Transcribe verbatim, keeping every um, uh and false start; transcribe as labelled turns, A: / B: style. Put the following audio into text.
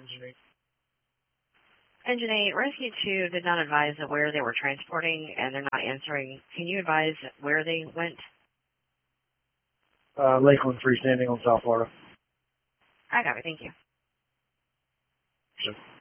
A: Engine eight, Rescue two did not advise of where they were transporting, and they're not answering. Can you advise where they went?
B: Uh, Lakeland Freestanding on South Florida.
A: I got it. Thank you.
B: Sure.